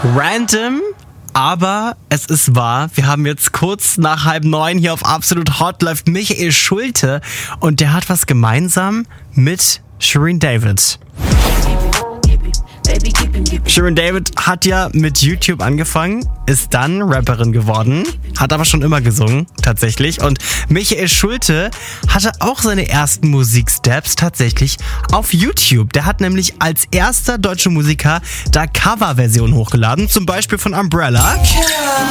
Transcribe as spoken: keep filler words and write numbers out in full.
Random, aber es ist wahr. Wir haben jetzt kurz nach halb neun hier auf Absolut Hot läuft Michael Schulte und der hat was gemeinsam mit Shirin David. Shirin David hat ja mit YouTube angefangen, ist dann Rapperin geworden, hat aber schon immer gesungen, tatsächlich. Und Michael Schulte hatte auch seine ersten Musiksteps tatsächlich auf YouTube. Der hat nämlich als erster deutscher Musiker da Coverversionen hochgeladen, zum Beispiel von Umbrella.